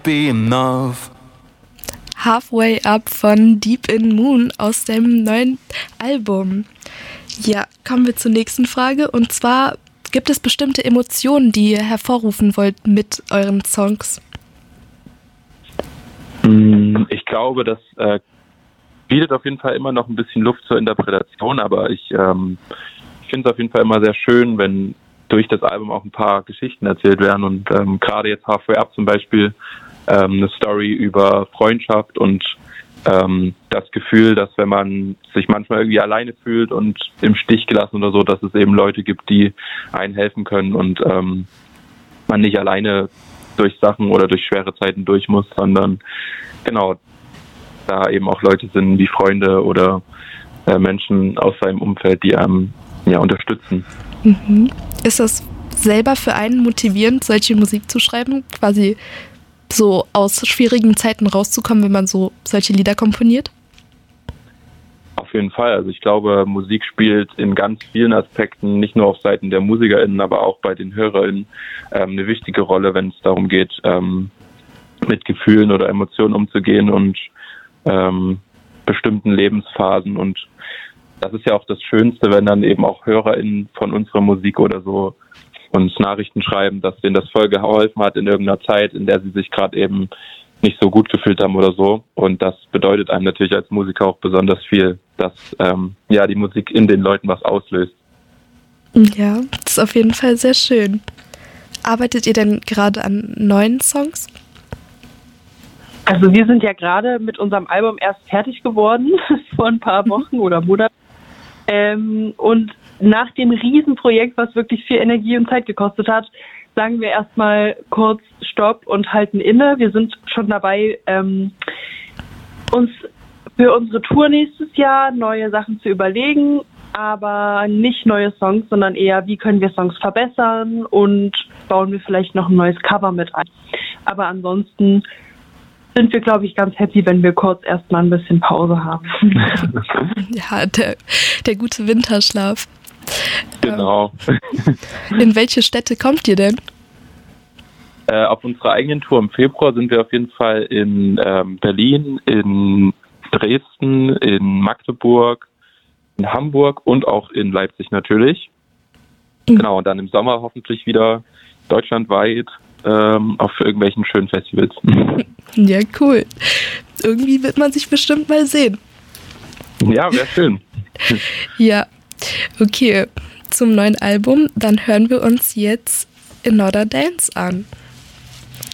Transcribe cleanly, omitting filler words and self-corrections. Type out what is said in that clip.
be enough. Halfway Up von Deep in Moon aus dem neuen Album. Ja, kommen wir zur nächsten Frage. Und zwar, gibt es bestimmte Emotionen, die ihr hervorrufen wollt mit euren Songs? Ich glaube, das bietet auf jeden Fall immer noch ein bisschen Luft zur Interpretation, aber ich finde es auf jeden Fall immer sehr schön, wenn durch das Album auch ein paar Geschichten erzählt werden und gerade jetzt Halfway Up zum Beispiel eine Story über Freundschaft und das Gefühl, dass wenn man sich manchmal irgendwie alleine fühlt und im Stich gelassen oder so, dass es eben Leute gibt, die einen helfen können und man nicht alleine durch Sachen oder durch schwere Zeiten durch muss, sondern genau, da eben auch Leute sind wie Freunde oder Menschen aus seinem Umfeld, die einem unterstützen. Mhm. Ist das selber für einen motivierend, solche Musik zu schreiben? Quasi so aus schwierigen Zeiten rauszukommen, wenn man so solche Lieder komponiert? Auf jeden Fall. Also ich glaube, Musik spielt in ganz vielen Aspekten, nicht nur auf Seiten der MusikerInnen, aber auch bei den HörerInnen eine wichtige Rolle, wenn es darum geht, mit Gefühlen oder Emotionen umzugehen und bestimmten Lebensphasen. Und das ist ja auch das Schönste, wenn dann eben auch HörerInnen von unserer Musik oder so uns Nachrichten schreiben, dass denen das voll geholfen hat in irgendeiner Zeit, in der sie sich gerade eben nicht so gut gefühlt haben oder so. Und das bedeutet einem natürlich als Musiker auch besonders viel, dass die Musik in den Leuten was auslöst. Ja, das ist auf jeden Fall sehr schön. Arbeitet ihr denn gerade an neuen Songs? Also wir sind ja gerade mit unserem Album erst fertig geworden, vor ein paar Wochen oder Monaten. Und nach dem Riesenprojekt, was wirklich viel Energie und Zeit gekostet hat, sagen wir erstmal kurz Stopp und halten inne. Wir sind schon dabei, uns für unsere Tour nächstes Jahr neue Sachen zu überlegen, aber nicht neue Songs, sondern eher, wie können wir Songs verbessern und bauen wir vielleicht noch ein neues Cover mit ein. Aber ansonsten sind wir, glaube ich, ganz happy, wenn wir kurz erstmal ein bisschen Pause haben. Ja, der gute Winterschlaf. Genau. In welche Städte kommt ihr denn? Auf unserer eigenen Tour im Februar sind wir auf jeden Fall in Berlin, in Dresden, in Magdeburg, in Hamburg und auch in Leipzig natürlich. Mhm. Genau, und dann im Sommer hoffentlich wieder deutschlandweit auf irgendwelchen schönen Festivals. Ja, cool. Irgendwie wird man sich bestimmt mal sehen. Ja, wäre schön. Ja, okay. Zum neuen Album, dann hören wir uns jetzt Another Dance an.